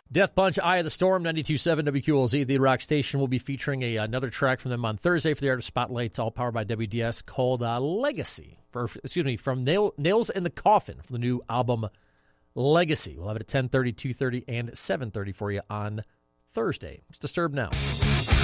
Death Punch, Eye of the Storm, 92.7 WQLZ. The Rock Station will be featuring another track from them on Thursday for the Art of Spotlights, all powered by WDS, called Legacy. From Nails in the Coffin, from the new album Legacy. We'll have it at 10:30, 2:30, and 7:30 for you on Thursday. It's Disturbed now.